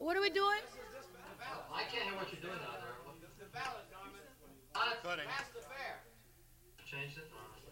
What are we doing? I can't hear what you're doing out there. The ballot, Norman. Cutting. Pass the fair. Changed it?